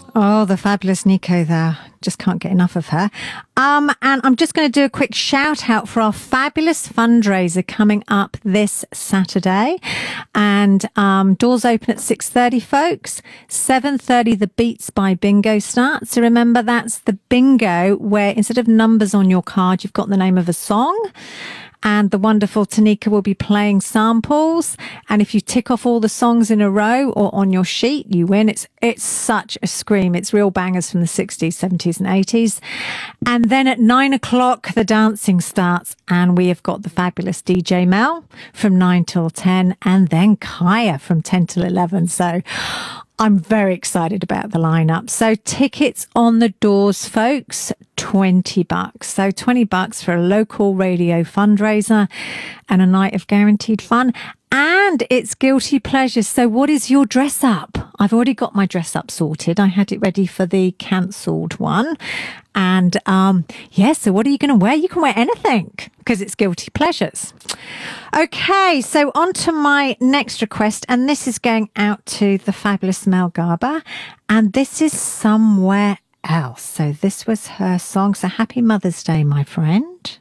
Oh, the fabulous Nico there. Just can't get enough of her. And I'm just going to do a quick shout out for our fabulous fundraiser coming up this Saturday. And doors open at 6:30, folks. 7:30, the Beats by Bingo starts. So remember, that's the bingo where instead of numbers on your card, you've got the name of a song. And the wonderful Tanika will be playing samples. And if you tick off all the songs in a row or on your sheet, you win. It's such a scream. It's real bangers from the 60s, 70s and 80s. And then at 9 o'clock, the dancing starts. And we have got the fabulous DJ Mel from 9 till 10. And then Kaya from 10 till 11. So I'm very excited about the lineup. So tickets on the doors, folks, $20. So $20 for a local radio fundraiser and a night of guaranteed fun. And it's guilty pleasures. So what is your dress up? I've already got my dress up sorted. I had it ready for the cancelled one. And so what are you going to wear? You can wear anything because it's guilty pleasures. Okay, so on to my next request. And this is going out to the fabulous Mel Garber. And this is Somewhere Else. So this was her song. So happy Mother's Day, my friend.